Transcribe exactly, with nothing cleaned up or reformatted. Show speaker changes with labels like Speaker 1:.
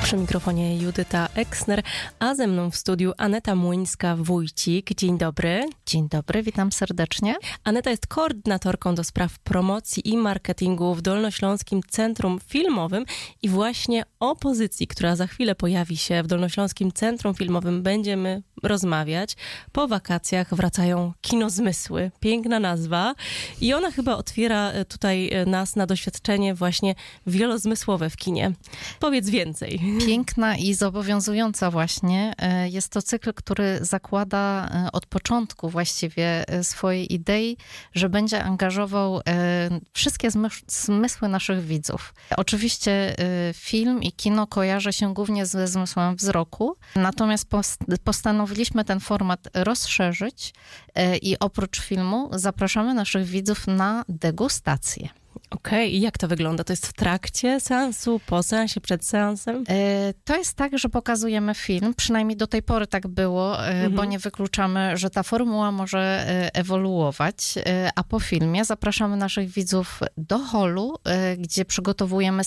Speaker 1: Przy mikrofonie Judyta Eksner, a ze mną w studiu Aneta Młyńska-Wójcik. Dzień dobry.
Speaker 2: Dzień dobry, witam serdecznie.
Speaker 1: Aneta jest koordynatorką do spraw promocji i marketingu w Dolnośląskim Centrum Filmowym i właśnie o pozycji, która za chwilę pojawi się w Dolnośląskim Centrum Filmowym, będziemy rozmawiać. Po wakacjach wracają kinozmysły. Piękna nazwa. I ona chyba otwiera tutaj nas na doświadczenie właśnie wielozmysłowe w kinie. Powiedz więcej.
Speaker 2: Piękna i zobowiązująca właśnie. Jest to cykl, który zakłada od początku właściwie swojej idei, że będzie angażował wszystkie zmysły naszych widzów. Oczywiście film i kino kojarzy się głównie ze zmysłem wzroku, natomiast postanowiliśmy ten format rozszerzyć i oprócz filmu zapraszamy naszych widzów na degustację.
Speaker 1: Okej, okay. I jak to wygląda? To jest w trakcie seansu, po seansie, przed seansem?
Speaker 2: To jest tak, że pokazujemy film, przynajmniej do tej pory tak było, mhm. bo nie wykluczamy, że ta formuła może ewoluować, a po filmie zapraszamy naszych widzów do holu, gdzie przygotowujemy